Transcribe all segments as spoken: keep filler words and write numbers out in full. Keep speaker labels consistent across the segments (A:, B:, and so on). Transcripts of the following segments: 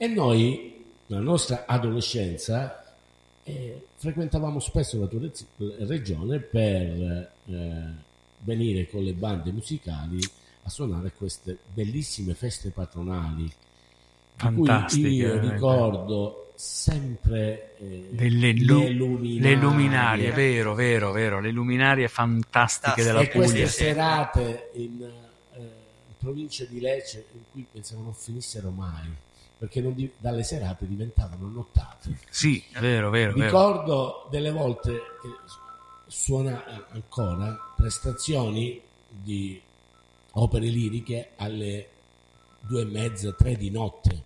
A: E noi, nella nostra adolescenza, eh, frequentavamo spesso la tua regione per eh, venire con le bande musicali a suonare queste bellissime feste patronali,
B: fantastiche,
A: di cui io
B: veramente.
A: ricordo sempre eh,
B: delle lu-
A: le luminarie,
B: le luminarie, vero, vero, vero, le luminarie fantastiche della
A: e queste
B: Puglia.
A: serate in, eh, in provincia di Lecce in cui pensavo non finissero mai, perché non di- dalle serate diventavano nottate.
B: Sì, vero, vero, vero.
A: Ricordo delle volte che suona ancora prestazioni di opere liriche alle due e mezza, tre di notte,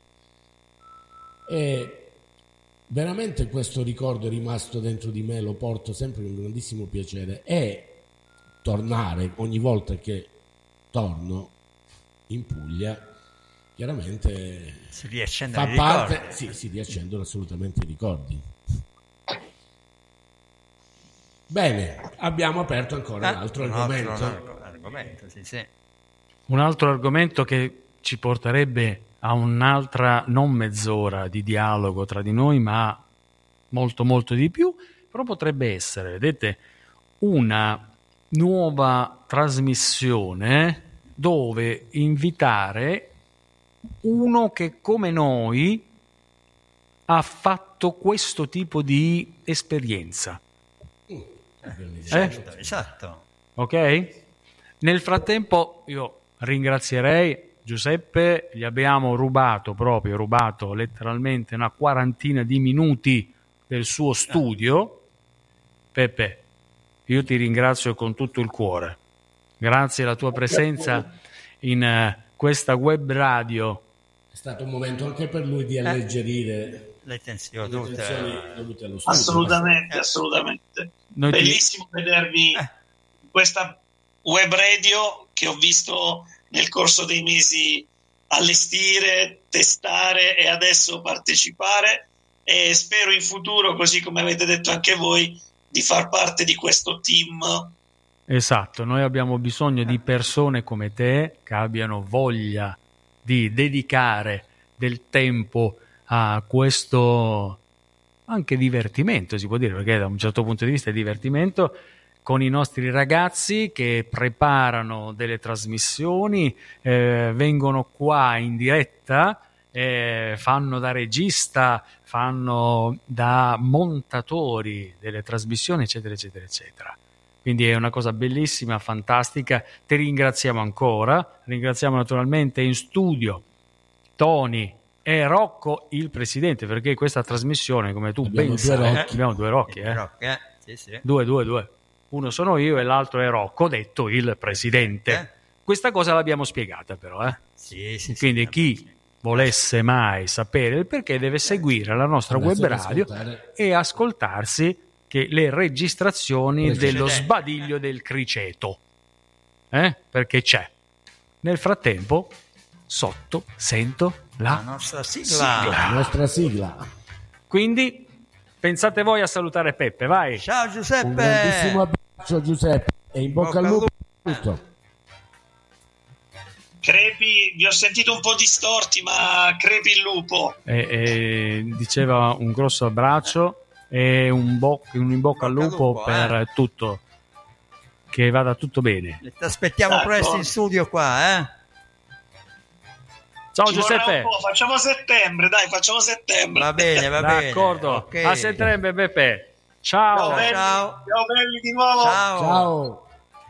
A: e veramente questo ricordo è rimasto dentro di me, lo porto sempre con grandissimo piacere, e tornare ogni volta che torno in Puglia chiaramente
C: si riaccendono
A: fa
C: i
A: parte,
C: ricordi.
A: sì, si riaccendono assolutamente i ricordi. Bene, abbiamo aperto ancora un altro
C: un
A: argomento.
C: altro argomento, sì, sì.
B: Un altro argomento che ci porterebbe a un'altra non mezz'ora di dialogo tra di noi, ma molto molto di più, però potrebbe essere, vedete, una nuova trasmissione dove invitare uno che come noi ha fatto questo tipo di esperienza.
C: Certo, esatto.
B: Ok? Nel frattempo io ringrazierei Giuseppe, gli abbiamo rubato proprio, rubato letteralmente una quarantina di minuti del suo studio. Peppe, io ti ringrazio con tutto il cuore. Grazie alla tua presenza in uh, questa web radio.
A: È stato un momento anche per lui di alleggerire
C: le tensioni,
A: le tensioni dovute allo studio.
D: Assolutamente, assolutamente.
B: Noi
D: Bellissimo ti... vedervi in questa web radio che ho visto nel corso dei mesi allestire, testare e adesso partecipare, e spero in futuro, così come avete detto anche voi, di far parte di questo team.
B: Esatto, noi abbiamo bisogno di persone come te che abbiano voglia di dedicare del tempo a questo anche divertimento, si può dire, perché da un certo punto di vista è divertimento, con i nostri ragazzi che preparano delle trasmissioni, eh, vengono qua in diretta, eh, fanno da regista, fanno da montatori delle trasmissioni, eccetera, eccetera, eccetera. Quindi è una cosa bellissima, fantastica. Ti ringraziamo ancora, ringraziamo naturalmente in studio Tony e Rocco, il presidente, perché questa trasmissione, come tu
A: abbiamo
B: ben sai,
A: due
B: abbiamo due Rocchi, eh?
C: Rocchi, eh? Sì, sì.
B: Due, due, due. Uno sono io e l'altro è Rocco, detto il presidente.
C: Eh?
B: Questa cosa l'abbiamo spiegata però, eh?
C: Sì, sì,
B: Quindi
C: sì,
B: chi
C: sì.
B: volesse mai sapere il perché deve seguire la nostra
A: Adesso
B: web radio
A: ascoltare.
B: e ascoltarsi che le registrazioni
A: Precedente.
B: dello sbadiglio del criceto, eh? Perché c'è. Nel frattempo sotto sento
C: La
B: la
C: nostra sigla.
B: sigla.
A: La nostra sigla.
B: Quindi pensate voi a salutare Peppe, vai.
C: Ciao Giuseppe.
A: Un grandissimo abbraccio Giuseppe e in bocca al lupo per tutto.
D: Crepi, vi ho sentito un po' distorti, ma crepi il lupo.
B: E, e diceva un grosso abbraccio e un, bo- un in bocca al
C: Bocca al
B: lupo,
C: lupo,
B: per
C: eh.
B: tutto, che vada tutto bene.
C: Ti aspettiamo
D: D'accordo.
C: presto in studio qua, eh?
B: Ciao
D: Ci vorrà
B: Giuseppe.
D: un po', facciamo settembre, dai, facciamo settembre.
C: Va bene, va bene.
B: D'accordo,
C: Ok.
B: a settembre Peppe. Ciao.
D: Ciao, belli.
C: ciao.
D: Ciao belli di nuovo.
C: Ciao.
A: Ciao.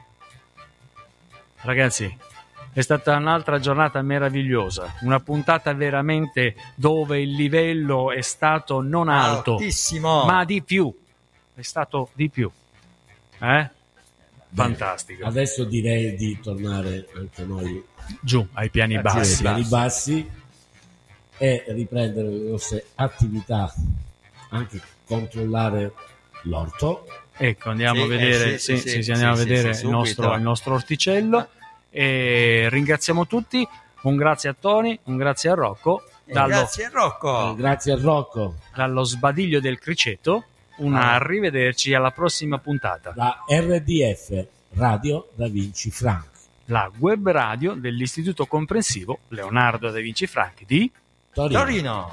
B: Ragazzi, è stata un'altra giornata meravigliosa, una puntata veramente dove il livello è stato non alto,
C: Altissimo.
B: ma di più, è stato di più, eh? Fantastico.
A: Adesso direi di tornare anche noi
B: Giù ai piani
A: ai
B: bassi.
A: piani bassi e riprendere le nostre attività, anche controllare l'orto.
B: Ecco, andiamo
C: Sì,
B: a vedere,
C: eh, sì,
B: sì,
C: sì,
B: sì,
C: sì,
B: andiamo
C: sì,
B: a vedere
C: sì,
B: il, nostro,
C: subito.
B: il nostro orticello. E ringraziamo tutti, un grazie a Tony, un grazie a Rocco,
C: E
B: dallo,
C: grazie Rocco.
A: Eh, grazie a Rocco,
B: dallo sbadiglio del criceto, un
C: Ah.
B: arrivederci alla prossima puntata.
A: da R D F Radio Da Vinci Frank.
B: La web radio dell'Istituto Comprensivo Leonardo da Vinci Franchi di
A: Torino.
C: Torino.